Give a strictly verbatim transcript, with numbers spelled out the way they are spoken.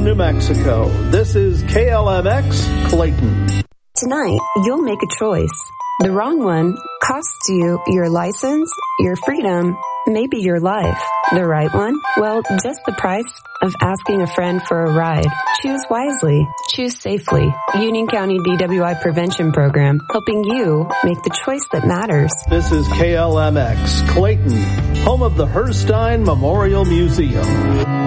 New Mexico. This is K L M X Clayton. Tonight, you'll make a choice. The wrong one costs you your license, your freedom, maybe your life. The right one? Well, just the price of asking a friend for a ride. Choose wisely. Choose safely. Union County D W I Prevention Program, helping you make the choice that matters. This is K L M X Clayton, home of the Herstein Memorial Museum.